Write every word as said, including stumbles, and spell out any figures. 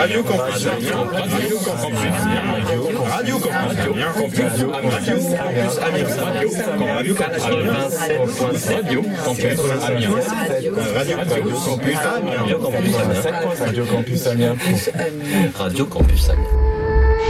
Radio Campus Amiens. Radio Campus Amiens. Radio Campus Amiens. Radio Campus Amiens. Radio Campus Amiens. Radio Campus Amiens. Radio Campus Amiens. Radio Campus Amiens. Radio Campus Amiens.